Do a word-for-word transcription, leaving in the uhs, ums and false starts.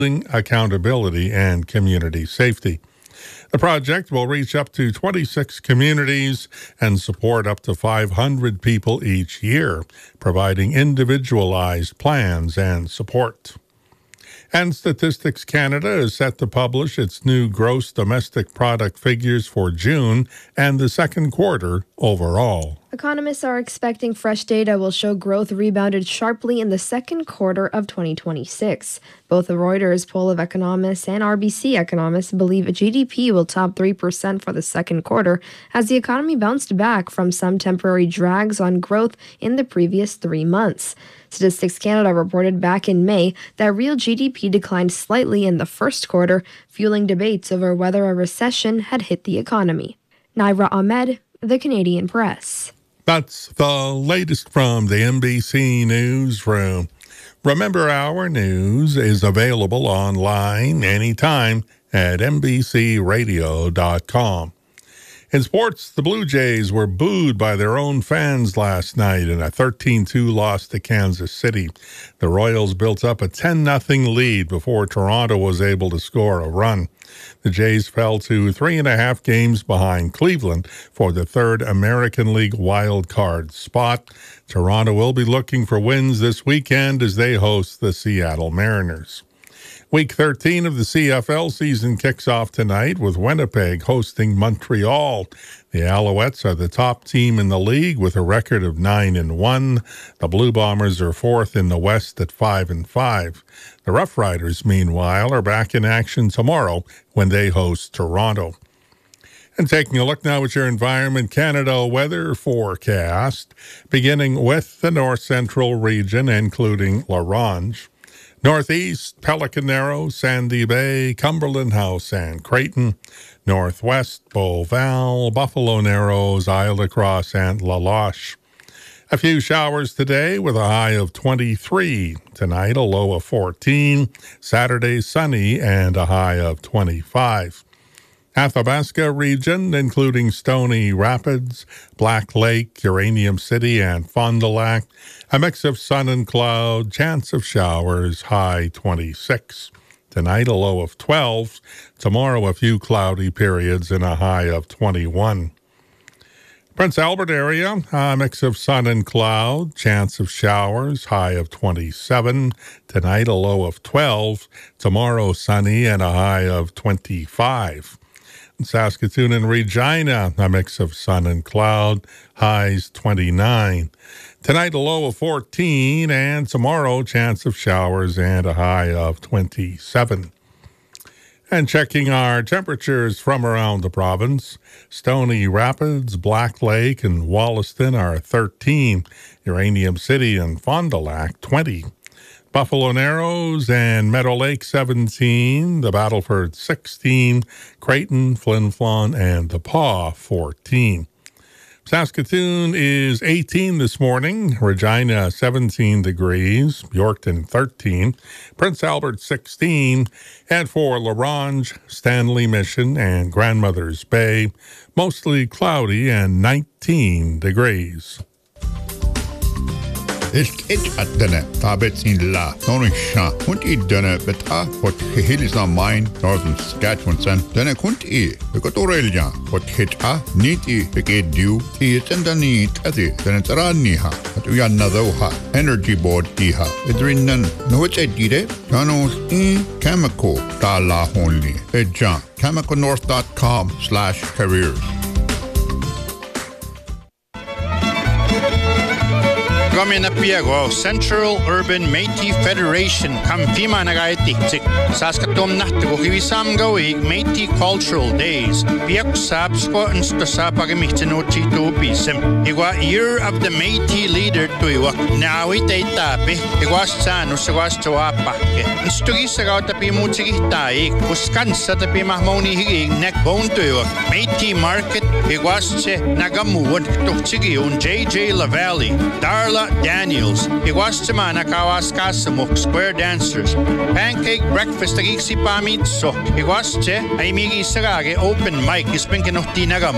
accountability and community safety. The project will reach up to twenty-six communities and support up to five hundred people each year, providing individualized plans and support. And Statistics Canada is set to publish its new gross domestic product figures for June and the second quarter overall. Economists are expecting fresh data will show growth rebounded sharply in the second quarter of twenty twenty-six. Both the Reuters poll of economists and R B C economists believe G D P will top three percent for the second quarter as the economy bounced back from some temporary drags on growth in the previous three months. Statistics Canada reported back in May that real G D P declined slightly in the first quarter, fueling debates over whether a recession had hit the economy. Naira Ahmed, The Canadian Press. That's the latest from the N B C Newsroom. Remember, our news is available online anytime at N B C radio dot com. In sports, the Blue Jays were booed by their own fans last night in a thirteen two loss to Kansas City. The Royals built up a ten nothing lead before Toronto was able to score a run. The Jays fell to three and a half games behind Cleveland for the third American League wild card spot. Toronto will be looking for wins this weekend as they host the Seattle Mariners. Week thirteen of the C F L season kicks off tonight with Winnipeg hosting Montreal. The Alouettes are the top team in the league with a record of nine and one. The Blue Bombers are fourth in the West at five and five. The Rough Riders, meanwhile, are back in action tomorrow when they host Toronto. And taking a look now at your Environment Canada weather forecast, beginning with the north central region, including La Ronge. Northeast, Pelican Narrow, Sandy Bay, Cumberland House, and Creighton. Northwest, Beauval, Buffalo Narrows, Isle de Crosse, and La Loche. A few showers today with a high of twenty-three. Tonight, a low of fourteen. Saturday, sunny and a high of twenty-five. Athabasca region, including Stony Rapids, Black Lake, Uranium City, and Fond du Lac. A mix of sun and cloud, chance of showers, high twenty-six. Tonight, a low of twelve. Tomorrow, a few cloudy periods and a high of twenty-one. Prince Albert area, a mix of sun and cloud, chance of showers, high of twenty-seven. Tonight, a low of twelve. Tomorrow, sunny and a high of twenty-five. Saskatoon and Regina, a mix of sun and cloud, highs twenty-nine. Tonight, a low of fourteen, and tomorrow, chance of showers and a high of twenty-seven. And checking our temperatures from around the province, Stony Rapids, Black Lake, and Wollaston are thirteen. Uranium City and Fond du Lac, twenty. Buffalo Narrows and Meadow Lake, seventeen. The Battleford, sixteen. Creighton, Flin Flon, and The Pas, fourteen. Saskatoon is eighteen this morning. Regina, seventeen degrees. Yorkton, thirteen. Prince Albert, sixteen. And for La Ronge, Stanley Mission, and Grandmother's Bay, mostly cloudy and nineteen degrees. Ist et at denne tabets in la norisha kunt I denne beta what hilis na mine northern Saskatchewan sen denne kunt I bekotorelja what hit a nit I beged du I tendani tati denne tarani ha at u another ha energy board I ha idrinnen no it edire janos I chemical ta la only edja chemical north dot com slash careers. Gamina Piago, Central Urban Métis Federation, Kamfima Nagaitik, Saskatoon Natgo, Hivisamgo, Métis Cultural Days, Piak Sabsko and Stosapagamichino Chito Bisem. Igwa Year of the Métis Leader to Iwa, Nawi Tape, Igwas Sanus, Igwas Toapake, and Stugisagao Tapi Mutsitai, Uskansa Tapi Mahmoni Hig, Neck Bone to Iwa, Métis Market, Igwas Nagamu, Tochigi, and J J LaValley, Darla Daniels, Iguastimana Kawaskasamuk, Square Dancers, Pancake Breakfast, Agixi Pamitso, Iguaste, Aimigi Sagage, Open Mic, Ispinkin of Tinaga